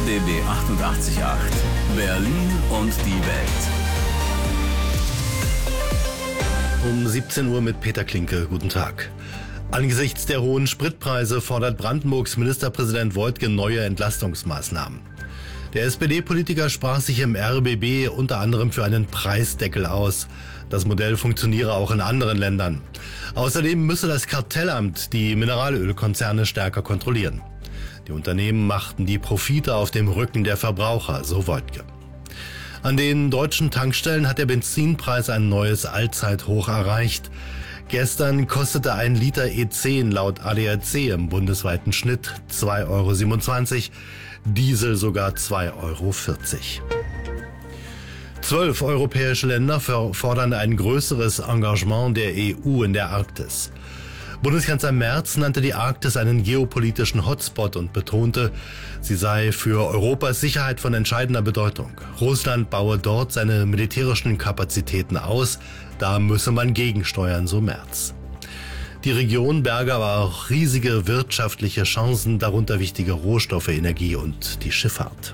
RBB 88.8 Berlin und die Welt. Um 17 Uhr mit Peter Klinke. Guten Tag. Angesichts der hohen Spritpreise fordert Brandenburgs Ministerpräsident Woidke neue Entlastungsmaßnahmen. Der SPD-Politiker sprach sich im RBB unter anderem für einen Preisdeckel aus. Das Modell funktioniere auch in anderen Ländern. Außerdem müsse das Kartellamt die Mineralölkonzerne stärker kontrollieren. Die Unternehmen machten die Profite auf dem Rücken der Verbraucher, so Woidke. An den deutschen Tankstellen hat der Benzinpreis ein neues Allzeithoch erreicht. Gestern kostete ein Liter E10 laut ADAC im bundesweiten Schnitt 2,27 €, Diesel sogar 2,40 €. 12 europäische Länder fordern ein größeres Engagement der EU in der Arktis. Bundeskanzler Merz nannte die Arktis einen geopolitischen Hotspot und betonte, sie sei für Europas Sicherheit von entscheidender Bedeutung. Russland baue dort seine militärischen Kapazitäten aus, da müsse man gegensteuern, so Merz. Die Region berge aber auch riesige wirtschaftliche Chancen, darunter wichtige Rohstoffe, Energie und die Schifffahrt.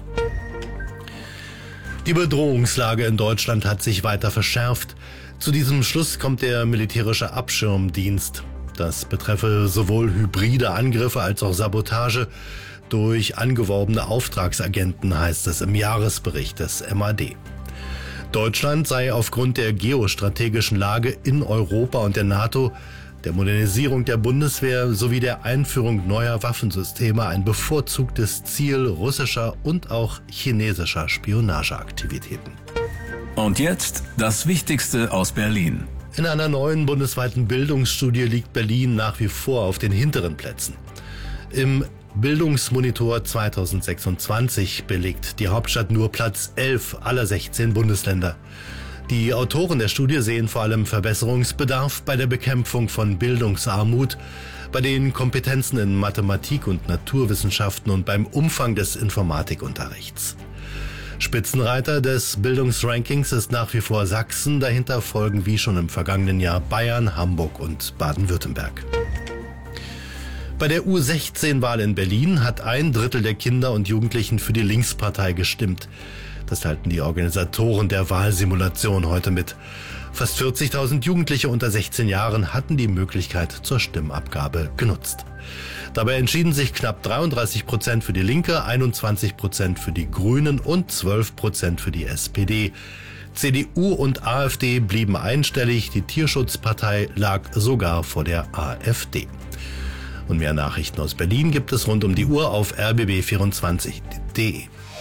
Die Bedrohungslage in Deutschland hat sich weiter verschärft. Zu diesem Schluss kommt der militärische Abschirmdienst. Das betreffe sowohl hybride Angriffe als auch Sabotage durch angeworbene Auftragsagenten, heißt es im Jahresbericht des MAD. Deutschland sei aufgrund der geostrategischen Lage in Europa und der NATO, der Modernisierung der Bundeswehr sowie der Einführung neuer Waffensysteme ein bevorzugtes Ziel russischer und auch chinesischer Spionageaktivitäten. Und jetzt das Wichtigste aus Berlin. In einer neuen bundesweiten Bildungsstudie liegt Berlin nach wie vor auf den hinteren Plätzen. Im Bildungsmonitor 2026 belegt die Hauptstadt nur Platz 11 aller 16 Bundesländer. Die Autoren der Studie sehen vor allem Verbesserungsbedarf bei der Bekämpfung von Bildungsarmut, bei den Kompetenzen in Mathematik und Naturwissenschaften und beim Umfang des Informatikunterrichts. Spitzenreiter des Bildungsrankings ist nach wie vor Sachsen, dahinter folgen wie schon im vergangenen Jahr Bayern, Hamburg und Baden-Württemberg. Bei der U16-Wahl in Berlin hat 1/3 der Kinder und Jugendlichen für die Linkspartei gestimmt. Das teilten die Organisatoren der Wahlsimulation heute mit. Fast 40.000 Jugendliche unter 16 Jahren hatten die Möglichkeit zur Stimmabgabe genutzt. Dabei entschieden sich knapp 33% für die Linke, 21% für die Grünen und 12% für die SPD. CDU und AfD blieben einstellig, die Tierschutzpartei lag sogar vor der AfD. Und mehr Nachrichten aus Berlin gibt es rund um die Uhr auf rbb24.de.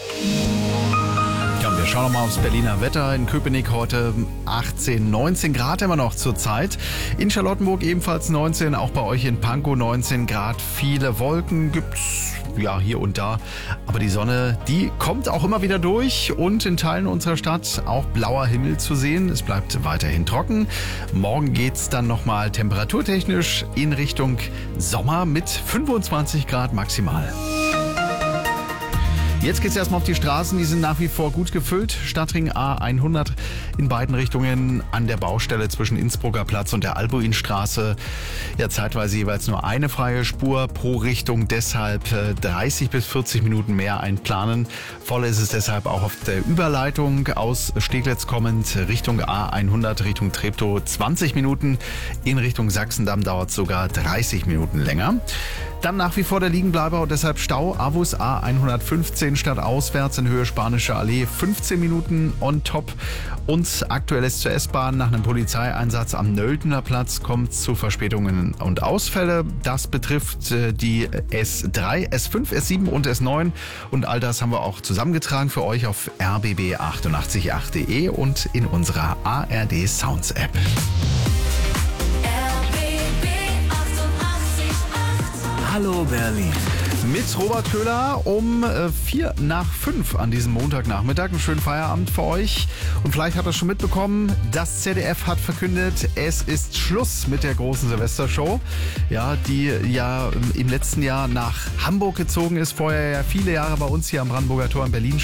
Ja, wir schauen mal aufs Berliner Wetter. In Köpenick heute 18, 19 Grad immer noch zur Zeit. In Charlottenburg ebenfalls 19, auch bei euch in Pankow 19 Grad. Viele Wolken gibt's ja hier und da, aber die Sonne, die kommt auch immer wieder durch und in Teilen unserer Stadt auch blauer Himmel zu sehen. Es bleibt weiterhin trocken. Morgen geht's dann nochmal temperaturtechnisch in Richtung Sommer mit 25 Grad maximal. Jetzt geht's erstmal auf die Straßen, die sind nach wie vor gut gefüllt. Stadtring A100 in beiden Richtungen an der Baustelle zwischen Innsbrucker Platz und der Albuinstraße. Ja, zeitweise jeweils nur eine freie Spur pro Richtung, deshalb 30 bis 40 Minuten mehr einplanen. Voll ist es deshalb auch auf der Überleitung aus Steglitz kommend Richtung A100, Richtung Treptow 20 Minuten. In Richtung Sachsendamm dauert es sogar 30 Minuten länger. Dann nach wie vor der Liegenbleiber und deshalb Stau. Avus A115 stadtauswärts in Höhe Spanische Allee 15 Minuten on top. Und aktuell ist zur S-Bahn nach einem Polizeieinsatz am Nöltener Platz kommt zu Verspätungen und Ausfälle. Das betrifft die S3, S5, S7 und S9. Und all das haben wir auch zusammengetragen für euch auf rbb888.de und in unserer ARD Sounds App. Hallo Berlin. Mit Robert Köhler um 4:04 an diesem Montagnachmittag. Einen schönen Feierabend für euch. Und vielleicht habt ihr es schon mitbekommen, das ZDF hat verkündet, es ist Schluss mit der großen Silvestershow. Ja, die ja im letzten Jahr nach Hamburg gezogen ist, vorher ja viele Jahre bei uns hier am Brandenburger Tor in Berlin